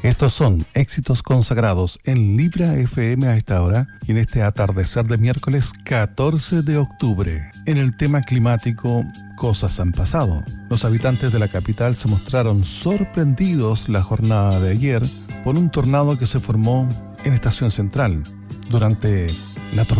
Estos son éxitos consagrados en Libra FM a esta hora y en este atardecer de miércoles 14 de octubre. En el tema climático, cosas han pasado. Los habitantes de la capital se mostraron sorprendidos la jornada de ayer por un tornado que se formó en Estación Central durante la tormenta